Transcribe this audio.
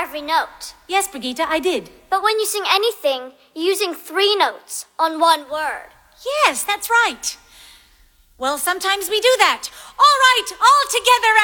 every note. Yes, Brigitte, I did. But when you sing anything, you're using 3 notes on one word. Yes, that's right. Well, sometimes we do that. All right, all together